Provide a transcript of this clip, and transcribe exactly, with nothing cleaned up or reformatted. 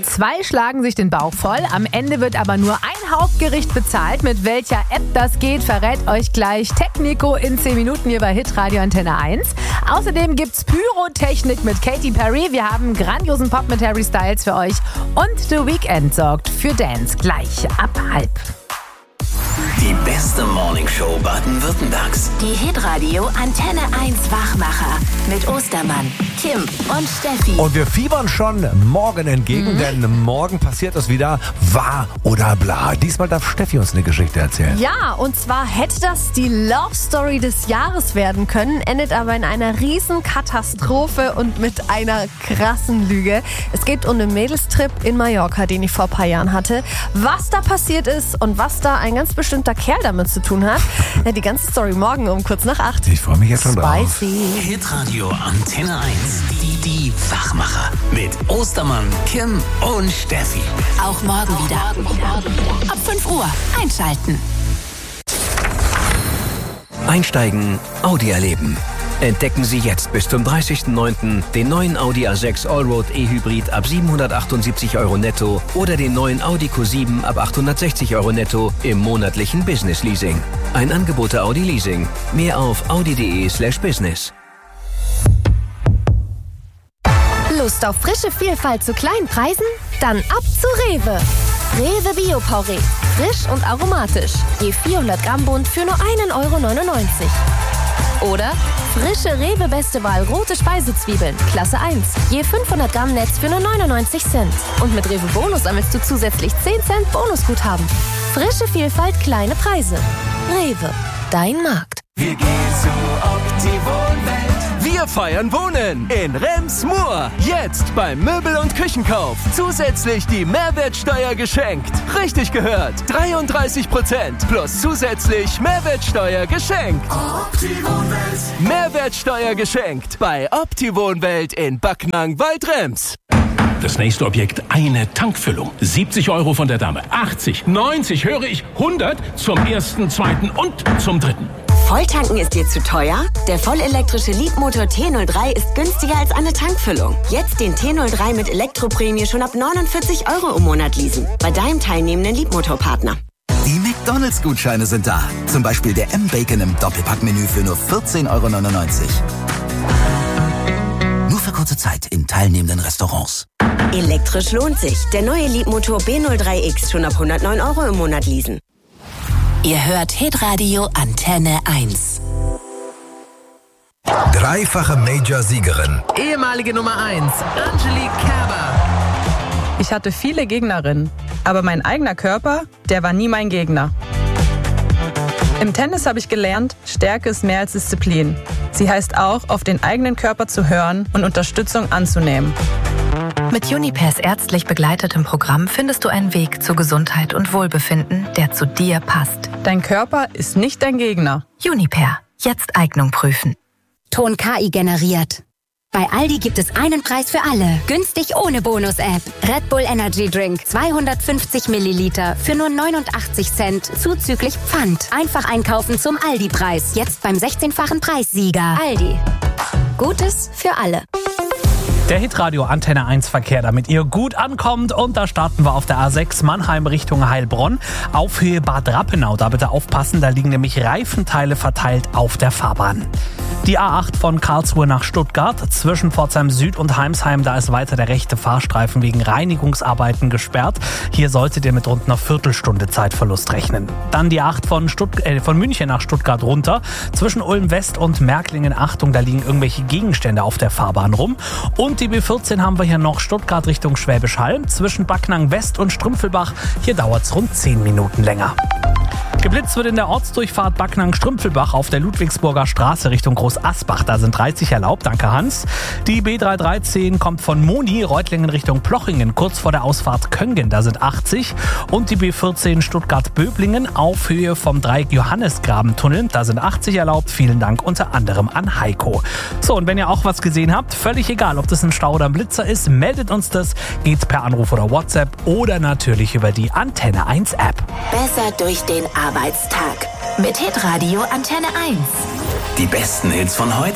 Zwei schlagen sich den Bauch voll. Am Ende wird aber nur ein Hauptgericht bezahlt. Mit welcher App das geht, verrät euch gleich Technico in zehn Minuten hier bei Hitradio Antenne eins. Außerdem gibt's Pyrotechnik mit Katy Perry. Wir haben grandiosen Pop mit Harry Styles für euch. Und The Weeknd sorgt für Dance gleich ab halb. Die beste Morningshow Baden-Württembergs. Die Hitradio Antenne eins Wachmacher mit Ostermann, Kim und Steffi. Und wir fiebern schon morgen entgegen, mhm. denn morgen passiert es wieder wahr oder bla. Diesmal darf Steffi uns eine Geschichte erzählen. Ja, und zwar hätte das die Love Story des Jahres werden können, endet aber in einer riesen Katastrophe und mit einer krassen Lüge. Es geht um einen Mädelstrip in Mallorca, den ich vor ein paar Jahren hatte. Was da passiert ist und was da ein ganz bestimmter Kerl damit zu tun hat, die ganze Story morgen um kurz nach acht. Ich freue mich jetzt schon drauf. Spicy. Hitradio Antenne eins. Die, die Wachmacher. Mit Ostermann, Kim und Steffi. Auch morgen wieder. Ab fünf Uhr einschalten. Einsteigen, Audi erleben. Entdecken Sie jetzt bis zum dreißigsten neunten den neuen Audi A sechs Allroad E-Hybrid ab siebenhundertachtundsiebzig Euro netto oder den neuen Audi Q sieben ab achthundertsechzig Euro netto im monatlichen Business Leasing. Ein Angebot der Audi Leasing. Mehr auf audi.de slash business. Lust auf frische Vielfalt zu kleinen Preisen? Dann ab zu Rewe. Rewe Bio-Porree. Frisch und aromatisch. Je vierhundert Gramm Bund für nur ein Euro neunundneunzig. Oder frische Rewe Beste Wahl rote Speisezwiebeln, Klasse eins. Je fünfhundert Gramm Netz für nur neunundneunzig Cent. Und mit Rewe Bonus sammelst du zusätzlich zehn Cent Bonusguthaben. Frische Vielfalt, kleine Preise. Rewe, dein Markt. Wir gehen zu Opti-Wohnwelt. Wir feiern Wohnen in Rems-Murr. Jetzt beim Möbel- und Küchenkauf. Zusätzlich die Mehrwertsteuer geschenkt. Richtig gehört. dreiunddreißig Prozent plus zusätzlich Mehrwertsteuer geschenkt. Opti-Wohnwelt. Mehrwertsteuer geschenkt bei Opti-Wohnwelt in Backnang-Waldrems. Das nächste Objekt, eine Tankfüllung. siebzig Euro von der Dame. achtzig, neunzig, höre ich, hundert zum ersten, zweiten und zum dritten. Volltanken ist dir zu teuer? Der vollelektrische Leapmotor T null drei ist günstiger als eine Tankfüllung. Jetzt den T null drei mit Elektroprämie schon ab neunundvierzig Euro im Monat leasen. Bei deinem teilnehmenden Leapmotor-Partner. Die McDonalds-Gutscheine sind da. Zum Beispiel der M-Bacon im Doppelpackmenü für nur vierzehn Euro neunundneunzig. Nur für kurze Zeit in teilnehmenden Restaurants. Elektrisch lohnt sich. Der neue Leapmotor B null drei X schon ab hundertneun Euro im Monat leasen. Ihr hört Hitradio Antenne eins. Dreifache Major-Siegerin. Ehemalige Nummer eins, Angelique Kerber. Ich hatte viele Gegnerinnen, aber mein eigener Körper, der war nie mein Gegner. Im Tennis habe ich gelernt, Stärke ist mehr als Disziplin. Sie heißt auch, auf den eigenen Körper zu hören und Unterstützung anzunehmen. Mit Junipers ärztlich begleitetem Programm findest du einen Weg zu Gesundheit und Wohlbefinden, der zu dir passt. Dein Körper ist nicht dein Gegner. Juniper. Jetzt Eignung prüfen. Ton K I generiert. Bei Aldi gibt es einen Preis für alle. Günstig ohne Bonus-App. Red Bull Energy Drink. zweihundertfünfzig Milliliter für nur neunundachtzig Cent. Zuzüglich Pfand. Einfach einkaufen zum Aldi-Preis. Jetzt beim sechzehnfachen Preissieger. Aldi. Gutes für alle. Der Hitradio Antenne eins Verkehr, damit ihr gut ankommt. Und da starten wir auf der A sechs Mannheim Richtung Heilbronn. Auf Höhe Bad Rappenau, da bitte aufpassen, da liegen nämlich Reifenteile verteilt auf der Fahrbahn. Die A acht von Karlsruhe nach Stuttgart, zwischen Pforzheim Süd und Heimsheim, da ist weiter der rechte Fahrstreifen wegen Reinigungsarbeiten gesperrt. Hier solltet ihr mit rund einer Viertelstunde Zeitverlust rechnen. Dann die A acht von, Stutt- äh, von München nach Stuttgart runter, zwischen Ulm West und Märklingen. Achtung, da liegen irgendwelche Gegenstände auf der Fahrbahn rum. Und die B vierzehn haben wir hier noch Stuttgart Richtung Schwäbisch Hall, zwischen Backnang West und Strümpfelbach. Hier dauert es rund zehn Minuten länger. Geblitzt wird in der Ortsdurchfahrt Backnang-Strümpfelbach auf der Ludwigsburger Straße Richtung Groß-Asbach. Da sind dreißig erlaubt, danke Hans. Die B dreihundertdreizehn kommt von Moni, Reutlingen Richtung Plochingen, kurz vor der Ausfahrt Köngen, da sind achtzig. Und die B vierzehn Stuttgart-Böblingen auf Höhe vom Dreieck-Johannesgraben-Tunnel, da sind achtzig erlaubt. Vielen Dank unter anderem an Heiko. So, und wenn ihr auch was gesehen habt, völlig egal, ob das ein Stau oder ein Blitzer ist, meldet uns das. Geht's per Anruf oder WhatsApp oder natürlich über die Antenne eins App. Besser durch den Arbeitstag mit Hitradio Antenne eins. Die besten Hits von heute